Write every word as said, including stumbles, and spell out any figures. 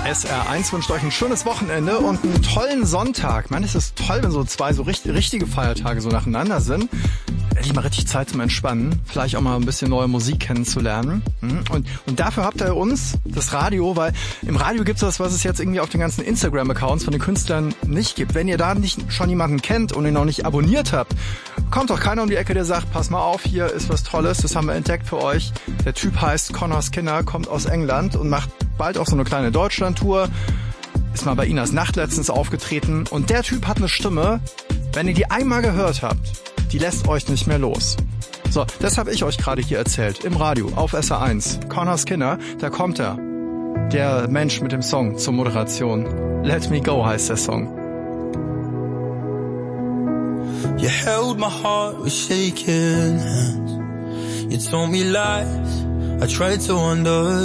S R eins wünscht euch ein schönes Wochenende und einen tollen Sonntag. Man, es ist toll, wenn so zwei so richtig, richtige Feiertage so nacheinander sind. Endlich mal richtig Zeit zum Entspannen. Vielleicht auch mal ein bisschen neue Musik kennenzulernen. Und, und dafür habt ihr uns das Radio, weil im Radio gibt es das, was es jetzt irgendwie auf den ganzen Instagram-Accounts von den Künstlern nicht gibt. Wenn ihr da nicht schon jemanden kennt und ihn noch nicht abonniert habt, kommt doch keiner um die Ecke, der sagt, pass mal auf, hier ist was Tolles, das haben wir entdeckt für euch. Der Typ heißt Conor Skinner, kommt aus England und macht bald auch so eine kleine Deutschland-Tour. Ist mal bei Inas Nacht letztens aufgetreten. Und der Typ hat eine Stimme, wenn ihr die einmal gehört habt, die lässt euch nicht mehr los. So, das habe ich euch gerade hier erzählt, im Radio, auf S R eins. Conor Skinner, da kommt er. Der Mensch mit dem Song zur Moderation. Let Me Go heißt der Song. You held my heart with shaking hands. You told me lies. I tried to understand.